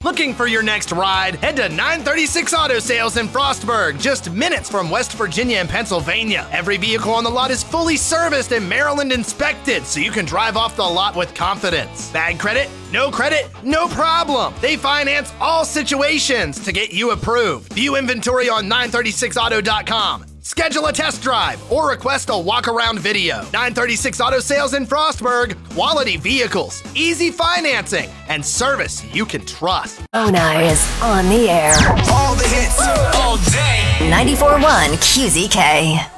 Looking for your next ride? Head to 936 Auto Sales in Frostburg, just minutes from West Virginia and Pennsylvania. Every vehicle on the lot is fully serviced and Maryland inspected, so you can drive off the lot with confidence. Bad credit? No credit? No problem. They finance all situations to get you approved. View inventory on 936auto.com. Schedule a test drive or request a walk-around video. 936 Auto Sales in Frostburg. Quality vehicles, easy financing, and service you can trust. Ona is on the air. All the hits, all day. 94.1 QZK.